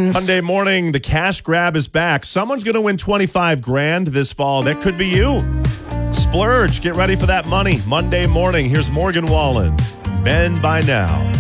Monday morning, the cash grab is back. Someone's going to win 25 grand this fall. That could be you. Splurge. Get ready for that money. Monday morning, here's Morgan Wallen. Ben by now.